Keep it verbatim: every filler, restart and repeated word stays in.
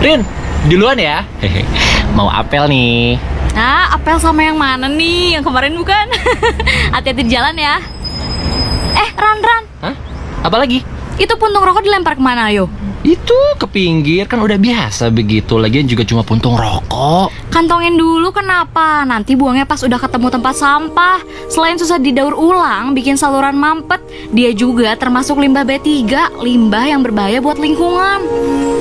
Rin, duluan ya. Hehe. Mau apel nih. Nah, apel sama yang mana nih? Yang kemarin bukan? Hati-hati di jalan ya. Eh, Ran, Ran. Hah? Apa lagi? Itu puntung rokok dilempar kemana, ayo? Itu ke pinggir, kan udah biasa begitu. Lagian juga cuma puntung rokok. Kantongin dulu kenapa? Nanti buangnya pas udah ketemu tempat sampah. Selain susah didaur ulang, bikin saluran mampet, dia juga termasuk limbah B tiga, limbah yang berbahaya buat lingkungan.